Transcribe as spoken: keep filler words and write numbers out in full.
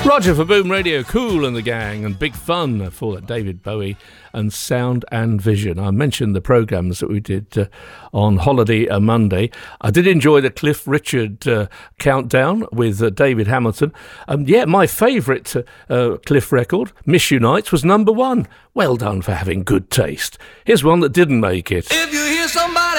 Roger for Boom Radio, Cool and the Gang, and big fun for David Bowie and Sound and Vision. I mentioned the programmes that we did uh, on Holiday a Monday. I did enjoy the Cliff Richard uh, countdown with uh, David Hamilton. Um, yeah, my favourite uh, uh, Cliff record, Miss You Nights, was number one. Well done for having good taste. Here's one that didn't make it. If